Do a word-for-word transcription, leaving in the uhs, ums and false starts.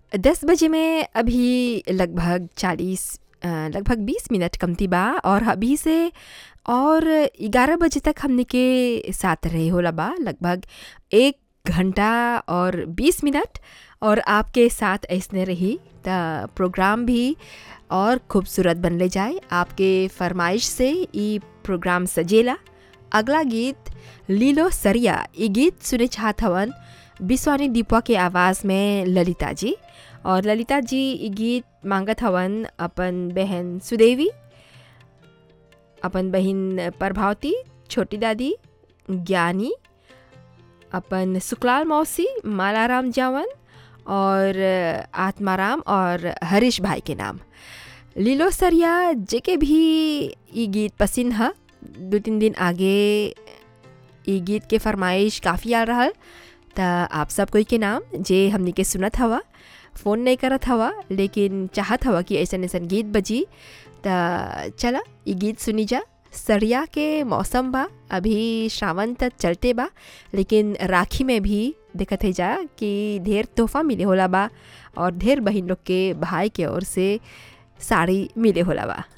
दस बजे में अभी लगभग चालीस अ, लगभग बीस मिनट कमती बा और अभी से और ग्यारह बजे तक हमने के साथ रहे होला बा लगभग एक घंटा और बीस मिनट और आपके साथ ऐसने रही त प्रोग्राम भी और खूबसूरत बनले जाए। आपके फरमाइश से ई प्रोग्राम सजेला। अगला गीत लीलो सरिया ये गीत सुने चाहत हवन बिस्वानी दीपवा के आवाज़ में ललिता जी और ललिता जी ये गीत मांगत हवन अपन बहन सुदेवी, अपन बहन प्रभावती, छोटी दादी ज्ञानी, अपन सुकलाल मौसी, मालाराम जावन और आत्माराम और हरीश भाई के नाम। लीलो सरिया जेके भी ये गीत पसंद है, दो तीन दिन आगे ये गीत के फरमाइश काफ़ी आ रहा त आप सब कोई के नाम जे हमनी के सुनत हवा, फ़ोन नहीं करत हवा लेकिन चाहत हवा कि ऐसा ऐसा गीत बजी त चला ये गीत सुनी जा। सरिया के मौसम बा, अभी श्रावण तक चलते बा लेकिन राखी में भी देखत है जा कि ढेर तोहफा मिले होला बा और ढेर बहन लोग के भाई के ओर से साड़ी मिले होला बा।